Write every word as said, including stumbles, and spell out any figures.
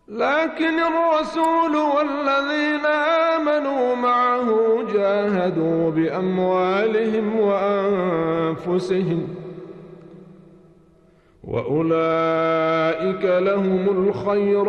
لكن الرسول والذين آمنوا معه جاهدوا بأموالهم وأنفسهم وأولئك لهم الخير